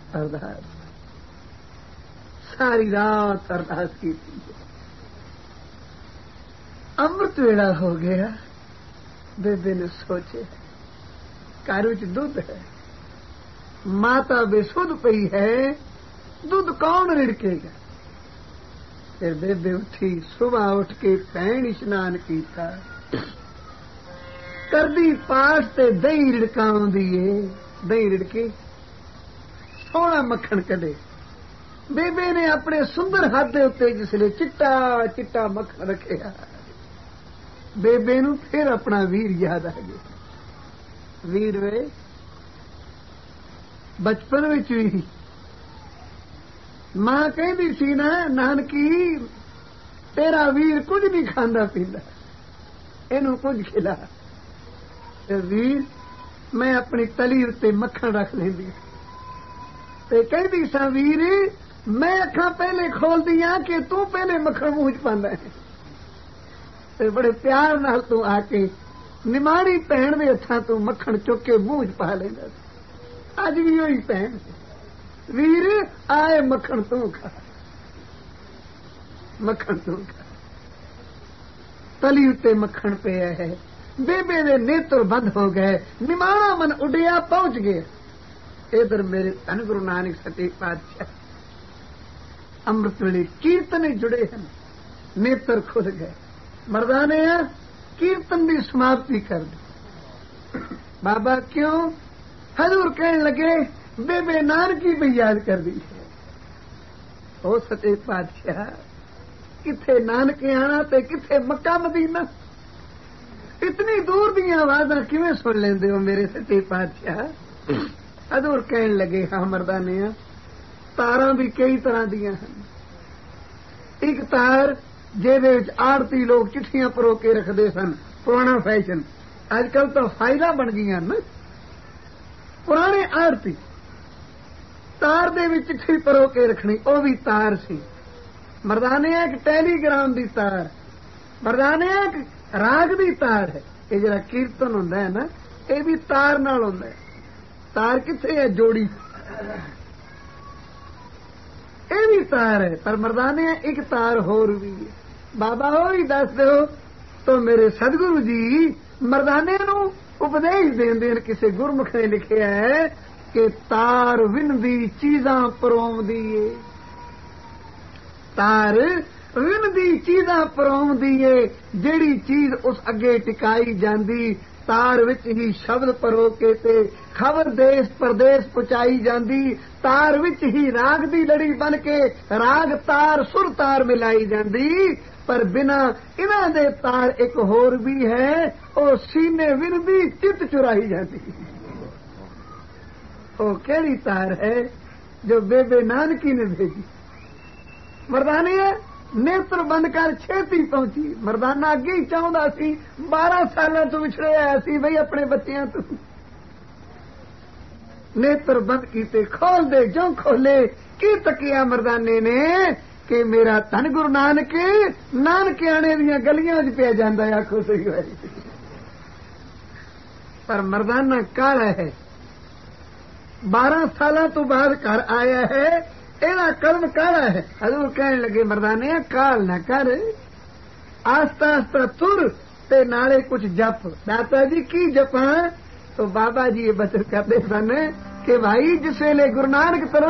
ارداس ساری رات ارداس کی تھی. امرت ویلا ہو گیا. بیبے نے سوچے گھر دودھ ہے, ماتا بے سدھ پئی ہے, دودھ کون رڑکے گا؟ پھر بیبے اٹھی, صبح اٹھ کے پین اشنان کیتا, کردی پاٹ تے دہی رڑکاؤندی ہے. دہی رڑکی سونا مکھن کڈے. بیبے نے اپنے سندر ہاتھ دے اتنے جسلے چٹا چٹا مکھن رکھیا, بیبے نو پھر اپنا ویر یاد آ گیا. ویر وے بچپن بھی ماں کہندی سی نا, نانکی تیرا ویر کچھ نہیں کھانا پیندا, اینو کچھ کھلا. ویر میں اپنی تلی اتنے مکھن رکھ لیندی تے کہندی سا ویر میں اکھاں پہلے کھول دیاں کہ تو پہلے مکھن منہ چ پاندا ہے. بڑے پیار نال تو آ کے نماڑی بھن دے ہتھاں تو مکھن چک کے منہ چ پا لیندا. اج بھی وہی بھن ویر آئے مکھن تو کھا, مکھن تو کھا. تلی اتنے مکھن پیا ہے. بیبے دے نیتر بند ہو گئے, نماڑا من اڈیا پہنچ گیا. ادھر میرے دھن گرو نانک سچے پاتشاہ امرت ویلے کیرتن جڑے ہیں, نیتر کھل گئے. مردانے کیرتن کی سماپتی کر دی. بابا کیوں؟ حضور کہنے لگے بیبے نانکی بھی یاد کر دی ہے. او سچے پاتشاہ کتھے نانکے آنا تے کتھے مکہ مدینہ, اتنی دور دیا آوازاں کیویں سن لیندے ہو میرے سچے پاتشاہ؟ حضور کہنے لگے ہاں مردانے تاراں بھی کئی طرح دیاں ہیں. ایک تار جہدے وچ آڑتی لوگ چٹھیاں پرو کے رکھتے سن, پرانا فیشن. اج کل تو فائلہ بن گئی نا. پرانے آڑتی تار دے وچ چٹھی پرو کے رکھنی, وہ بھی تار سی. مردانے ایک ٹیلی گرام دی تار, مردانے ایک راگ دی تار ہے. یہ جڑا کیرتن ہوندا ہے نا, یہ بھی تار نال ہوندا ہے. تار کتنے ہے؟ جوڑی. یہ بھی تار ہے, پر مردانے ایک تار ہور بھی ہے. بابا ہوئی دس دو تو میرے سدگرو جی مردانے نو اپدیش دین کسی گرمکھ نے لکھیا ہے کہ تار وندی چیزاں پروم دیے. تار وندی چیزاں پروم دیے, جیڑی چیز اس اگے ٹکائی جاندی تار وچ ہی شبد پرو کے تے خبر دیس پردیس پہنچائی جاندی. تار وچ ہی راگ دی لڑی بن کے راگ تار سر تار ملائی جاندی. پر بنا انہاں دے تار ایک ہور بھی ہے, او سینے وندی چت چرائی جاندی. او کیڑی تار ہے؟ جو بیبے نانکی نے بھیجی. مردانے نیتر بند کر چھیتی پہنچی. مردانہ اگے ہی چاہتا سی, 12 سالاں تو وچھڑے آیا سی بھئی اپنے بچیاں تو. نیتر بند کیتے, کھول دے جو کھولے کی تکیا مردانے نے کہ میرا دھن گرو نانک نانکیانے دیا گلیاں چ پیا جاندا ہے. آخو صحیح ہوئی. پر مردانہ کالا ہے, 12 سالاں تو بعد گھر آیا ہے, اینا قلم کالا ہے. حضور کہنے لگے مردانے کال نہ کر, آہستہ آہستہ تر تے نالے کچھ جپ. داتا جی کی جپاں؟ تو بابا جی یہ بچت کرتے سن کہ بھائی جس ویلے گرو نانک